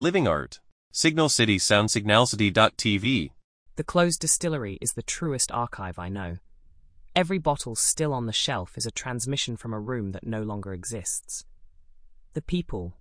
Living art. Signal City Sound Signalcity.tv. The closed distillery is the truest archive I know. Every bottle still on the shelf is a transmission from a room that no longer exists. The people,